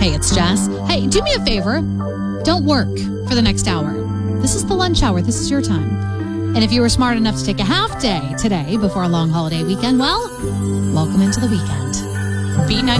Hey, it's Jess. Hey, do me a favor. Don't work for the next hour. This is the lunch hour. This is your time. And if you were smart enough to take a half day today before a long holiday weekend, well, welcome into the weekend. Be nice.